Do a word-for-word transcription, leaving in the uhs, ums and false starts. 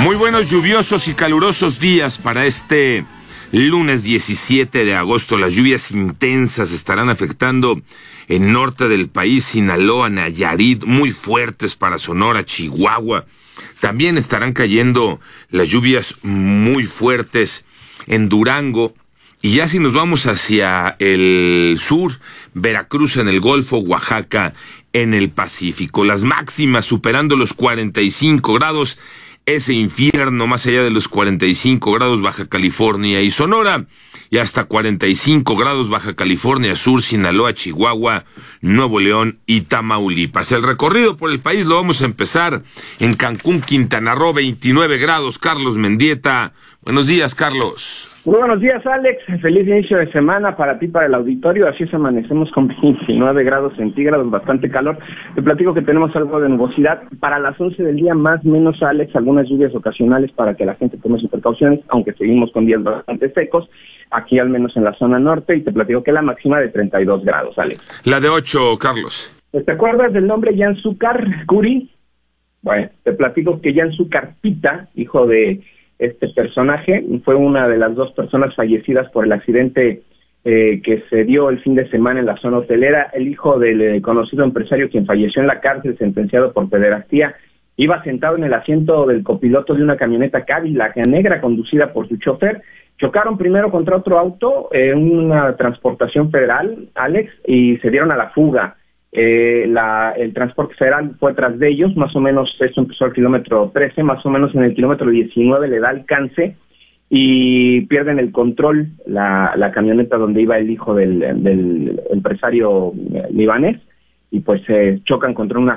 Muy buenos, lluviosos y calurosos días para este lunes diecisiete de agosto. Las lluvias intensas estarán afectando el norte del país, Sinaloa, Nayarit, muy fuertes para Sonora, Chihuahua. También estarán cayendo las lluvias muy fuertes en Durango. Y ya si nos vamos hacia el sur, Veracruz en el Golfo, Oaxaca en el Pacífico. Las máximas superando los cuarenta y cinco grados. Ese infierno más allá de los cuarenta y cinco grados, Baja California y Sonora, y hasta cuarenta y cinco grados, Baja California Sur, Sinaloa, Chihuahua, Nuevo León y Tamaulipas. El recorrido por el país lo vamos a empezar en Cancún, Quintana Roo, veintinueve grados. Carlos Mendieta. Buenos días, Carlos. Muy buenos días, Alex. Feliz inicio de semana para ti, para el auditorio. Así es, amanecemos con veintinueve grados centígrados, bastante calor. Te platico que tenemos algo de nubosidad. Para las once del día, más o menos, Alex, algunas lluvias ocasionales para que la gente tome sus precauciones, aunque seguimos con días bastante secos, aquí al menos en la zona norte, y te platico que la máxima de treinta y dos grados, Alex. La de ocho, Carlos. ¿Te acuerdas del nombre Yanzúcar Curi? Bueno, te platico que Yanzúcar Pita, hijo de este personaje, fue una de las dos personas fallecidas por el accidente eh, que se dio el fin de semana en la zona hotelera. El hijo del eh, conocido empresario quien falleció en la cárcel, sentenciado por pederastía, iba sentado en el asiento del copiloto de una camioneta Cadillac negra conducida por su chofer. Chocaron primero contra otro auto en eh, una transportación federal, Alex, y se dieron a la fuga. Eh, la, el transporte federal fue tras de ellos, más o menos, esto empezó al kilómetro trece, más o menos en el kilómetro diecinueve le da alcance y pierden el control la, la camioneta donde iba el hijo del, del empresario libanés, y pues se eh, chocan contra una